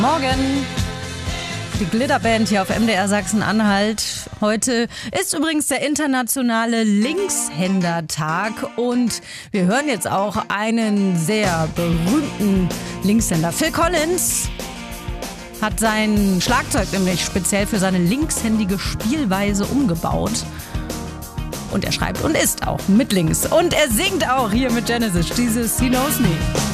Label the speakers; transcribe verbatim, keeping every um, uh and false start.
Speaker 1: Morgen. Die Glitterband hier auf M D R Sachsen-Anhalt. Heute ist übrigens der internationale Linkshändertag und wir hören jetzt auch einen sehr berühmten Linkshänder. Phil Collins hat sein Schlagzeug nämlich speziell für seine linkshändige Spielweise umgebaut. Und er schreibt und isst auch mit links. Und er singt auch hier mit Genesis dieses He Knows Me.